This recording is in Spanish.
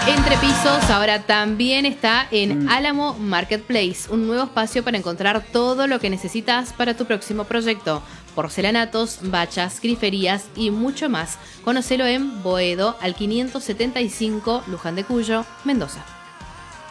Entre Pisos ahora también está en Álamo Marketplace, un nuevo espacio para encontrar todo lo que necesitas para tu próximo proyecto. Porcelanatos, bachas, griferías y mucho más. Conócelo en Boedo al 575 Luján de Cuyo, Mendoza.